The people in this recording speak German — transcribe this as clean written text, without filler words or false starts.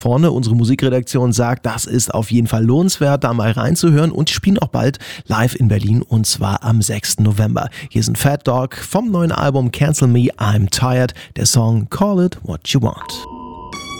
Vorne, unsere Musikredaktion sagt, das ist auf jeden Fall lohnenswert, da mal reinzuhören, und die spielen auch bald live in Berlin und zwar am 6. November. Hier sind Fat Dog vom neuen Album Cancel Me, I'm Tired, der Song Call It What You Want.